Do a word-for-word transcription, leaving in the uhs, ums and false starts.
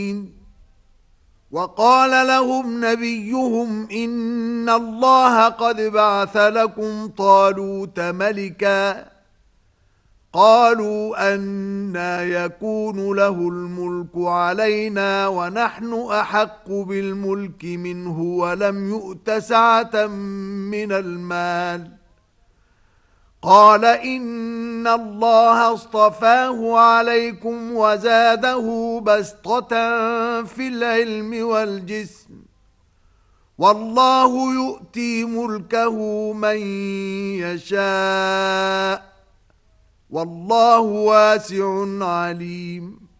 وقال لهم نبيهم إن الله قد بعث لكم طالوت ملكا قالوا أنى يكون له الملك علينا ونحن أحق بالملك منه ولم يؤت سعة من المال قال إن الله اصطفاه عليكم وزاده بسطة في العلم والجسم والله يؤتي ملكه من يشاء والله واسع عليم